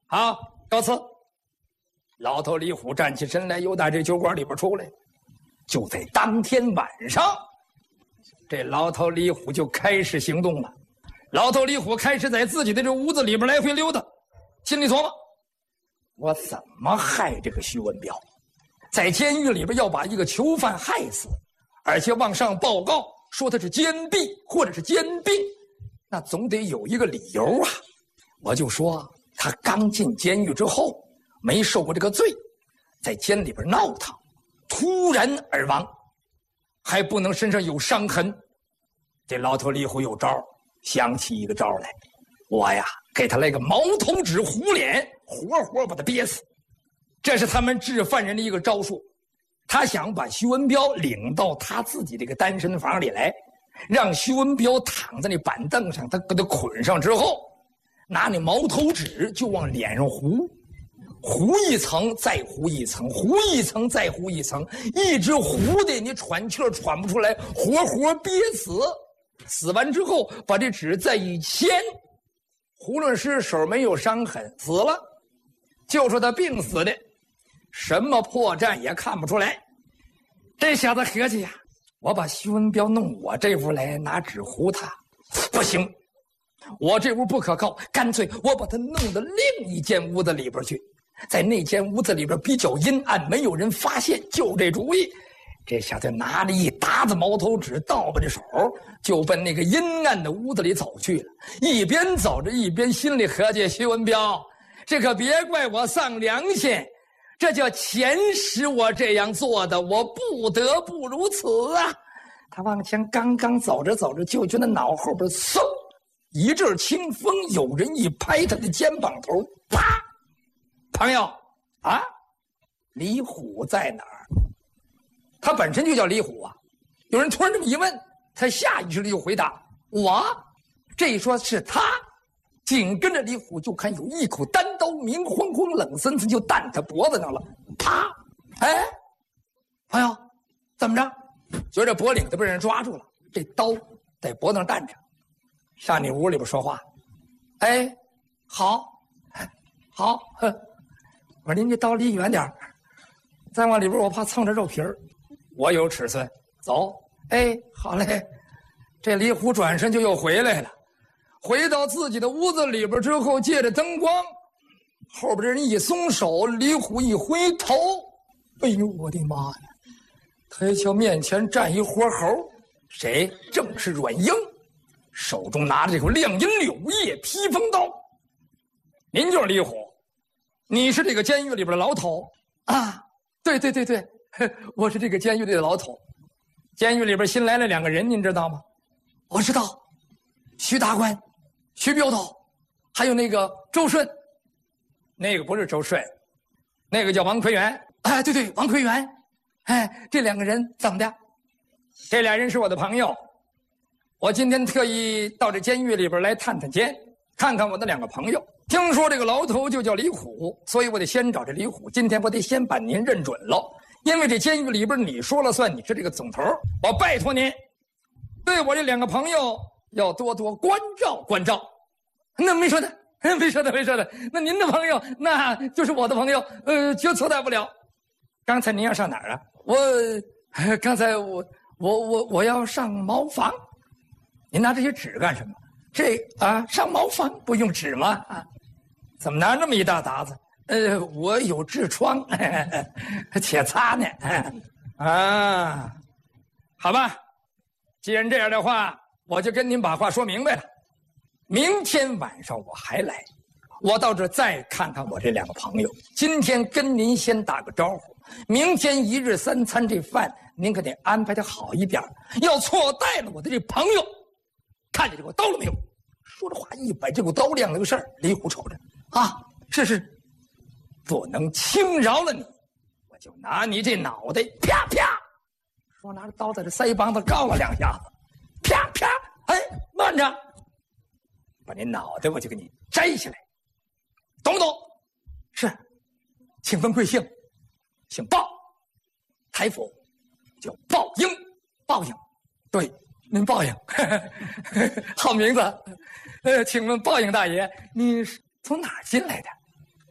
好，告辞。老头李虎站起身来，又打这酒馆里边出来。就在当天晚上，这老头李虎就开始行动了。老头李虎开始在自己的这屋子里边来回溜达，心里琢磨：我怎么害这个徐文彪？在监狱里边要把一个囚犯害死，而且往上报告说他是奸吏或者是奸兵，那总得有一个理由啊。我就说他刚进监狱之后没受过这个罪，在监里边闹腾，突然而亡，还不能身上有伤痕。这老头李虎有招，想起一个招来，我呀给他来个矛头指虎脸，活活把他憋死。这是他们治犯人的一个招数。他想把徐文彪领到他自己这个单身房里来，让徐文彪躺在那板凳上，他给他捆上之后，拿那矛头指就往脸上糊，糊一层再糊一层，糊一层再糊一层，一直糊的你喘气儿喘不出来，活活憋死。死完之后把这纸再一牵，囫囵师手没有伤痕，死了。就说他病死的，什么破绽也看不出来。这小子合计呀，我把徐文彪弄我这屋来拿纸糊他，不行，我这屋不可靠，干脆我把他弄到另一间屋子里边去，在那间屋子里边比较阴暗，没有人发现，就这主意。这小子拿着一沓子矛头纸倒吧着手，就奔那个阴暗的屋子里走去了。一边走着一边心里合计：徐文彪，这可别怪我丧良心，这叫钱使我这样做的，我不得不如此啊！他往前刚刚走着走着，就觉得脑后边嗖一阵清风，有人一拍他的肩膀头，啪！朋友啊，李虎在哪儿？他本身就叫李虎啊。有人突然这么一问，他下意识的就回答：我。这一说是他，紧跟着李虎就看有一口单刀，明晃晃冷森森就弹他脖子上了。啪！哎，朋友，怎么着？觉着脖领子被人抓住了，这刀在脖子上弹着，上你屋里边说话。哎，好，好，我说您这刀离远点，再往里边我怕蹭着肉皮儿。我有尺寸，走。哎，好嘞。这李虎转身就又回来了，回到自己的屋子里边之后，借着灯光，后边人一松手，李虎一回头，哎呦我的妈呀！他一瞧面前站一活猴，谁？正是阮英，手中拿着这口亮银柳叶披风刀。您就是李虎，你是这个监狱里边的牢头啊？对对对对，我是这个监狱里的牢头。监狱里边新来了2个人，您知道吗？我知道，徐大官、徐镖头，还有那个周顺。那个不是周顺，那个叫王奎元。哎，对对，王奎元。哎，这2个人怎么的？这俩人是我的朋友，我今天特意到这监狱里边来探探监，看看我的2个朋友。听说这个牢头就叫李虎，所以我得先找这李虎。今天我得先把您认准了，因为这监狱里边你说了算，你是这个总头。我拜托您，对我这2个朋友要多多关照关照。那没说的，没说的，没说的。那您的朋友，那就是我的朋友，就错待不了。刚才您要上哪儿啊？刚才我要上茅房。您拿这些纸干什么？这啊，上茅房不用纸吗？啊，怎么拿这么一大沓子？我有痔疮，且擦呢。啊，好吧，既然这样的话，我就跟您把话说明白了。明天晚上我还来，我到这再看看我这2个朋友。今天跟您先打个招呼，明天1日3餐这饭您可得安排的好一点，要错待了我的这朋友。看见这把刀了没有？说着话一摆这股刀亮了个事儿。李虎瞅着啊，是，不能轻饶了你，我就拿你这脑袋啪啪，说拿着刀在这腮帮子告了2下子，啪啪，哎，慢着，把你脑袋我就给你摘下来，懂不懂？是，请问贵姓？姓鲍，台府叫鲍英，鲍英，对。您鲍英，好名字。请问鲍英大爷，你是从哪儿进来的？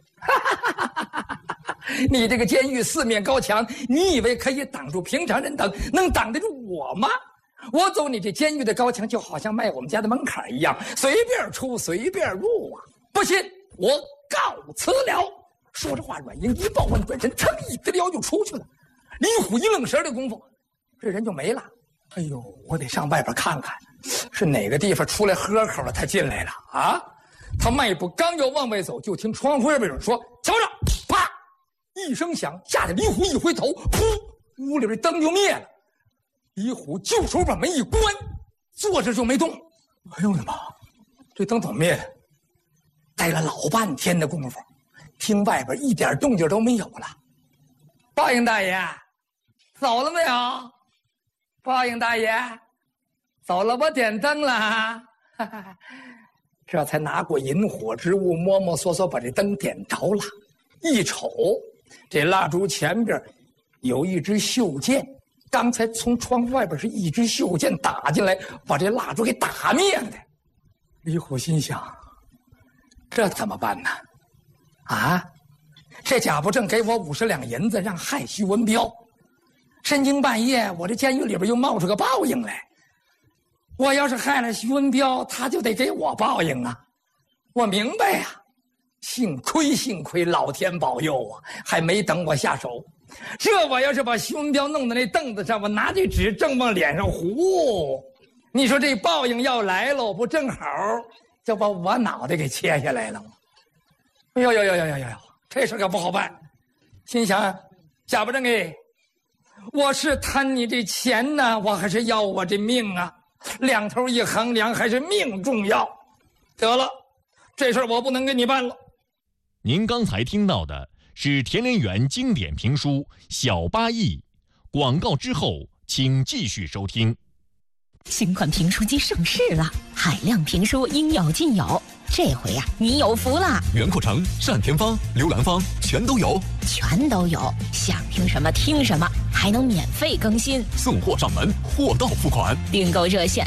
你这个监狱四面高墙，你以为可以挡住平常人等，能挡得住我吗？我走你这监狱的高墙，就好像迈我们家的门槛一样，随便出随便入啊！不信我告辞了。说着话，阮英一抱腕转身，噌一得撩就出去了。李虎一愣神的功夫，这人就没了。哎呦，我得上外边看看，是哪个地方出来喝口了，他进来了啊！他迈步刚要往外走，就听窗户外边有人说：“瞧着！”啪一声响，吓得李虎一回头，噗，屋里边灯就灭了。李虎就手把门一关，坐着就没动。哎呦我的妈！这灯怎么灭的？待了老半天的功夫，听外边一点动静都没有了。报应大爷，走了没有？报应大爷，走了，我点灯了。这才拿过引火之物，摸摸索索把这灯点着了。一瞅，这蜡烛前边有一支袖箭，刚才从窗户外边是一支袖箭打进来，把这蜡烛给打灭了的。李虎心想：这怎么办呢？啊，这贾不正给我50两银子，让害徐文彪。深更半夜，我这监狱里边又冒出个报应来。我要是害了徐文彪，他就得给我报应啊！我明白呀，幸亏老天保佑啊，还没等我下手。这我要是把徐文彪弄到那凳子上，我拿这纸正往脸上糊，你说这报应要来了，不正好就把我脑袋给切下来了吗？哎呦，这事可不好办。心想，贾不正哎，我是贪你这钱呢，我还是要我这命啊？两头一衡量，还是命重要。得了，这事儿我不能给你办了。 您刚才听到的是田连元经典评书《小八义》，广告之后请继续收听。 新款评书机上市了，海量评书应有尽有。这回呀，你有福了！ 袁阔成、单田芳、刘兰芳全都有， 想听什么听什么，还能免费更新， 送货上门，货到付款。 订购热线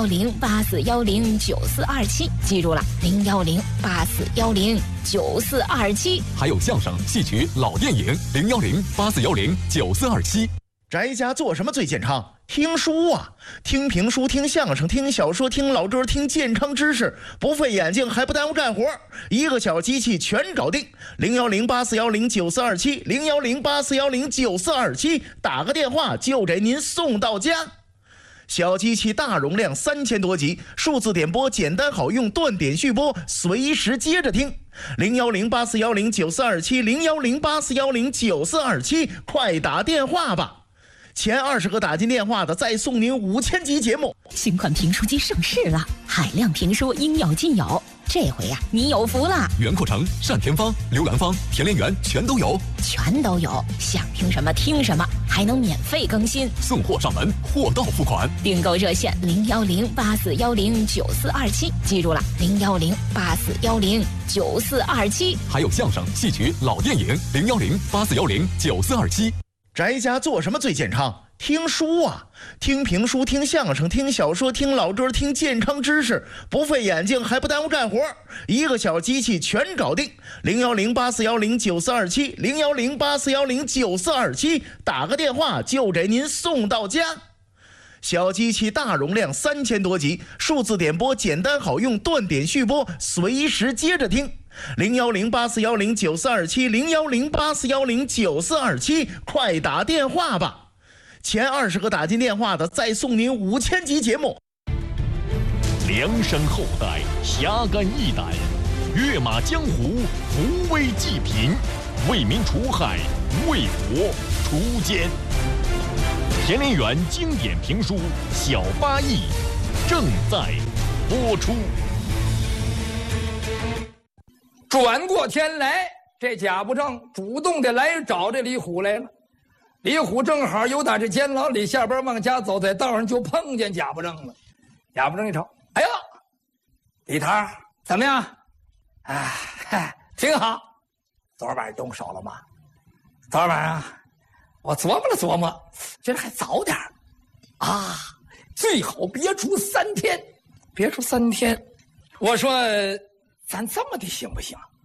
01084109427，记住了，01084109427。 还有相声、戏曲、老电影01084109427。 宅家做什么最健康？听书啊，听评书，听相声，听小说，听老歌，听健康知识，不费眼睛还不耽误干活，一个小机器全搞定。01084109427 01084109427，打个电话就给您送到家。小机器大容量3000多集，数字点播简单好用，断点续播，随时接着听。01084109427 01084109427，快打电话吧。前20个打进电话的，再送您5000集节目。 新款评书机上市了，海量评书应有尽有。这回呀，你有福了！ 袁阔成、单田芳、刘兰芳、田连元全都有， 想听什么听什么，还能免费更新， 送货上门，货到付款。 订购热线01084109427，记住了，01084109427。 还有相声、戏曲、老电影01084109427。 宅家做什么最健康？听书啊，听评书，听相声，听小说，听老歌，听健康知识，不费眼睛还不耽误干活，一个小机器全搞定。01084109427 01084109427，打个电话就给您送到家。小机器大容量3000多集，数字点播简单好用，断点续播，随时接着听。01084109427 01084109427，快打电话吧。前20个打进电话的，再送您5000集节目。 梁山后代侠肝义胆，跃马江湖，扶危济贫，为民除害，为国除奸。田连元经典评书《小八义》正在播出。 转过天来，这贾不正主动的来找这李虎来了。李虎正好由打这监牢里下边往家走，在道上就碰见贾不正了。贾不正一瞅，哎呦，李堂怎么样？哎，挺好。昨晚动手了吗？昨晚啊，我琢磨了琢磨，觉得还早点啊，最好别出3天，别出3天。我说，咱这么的行不行？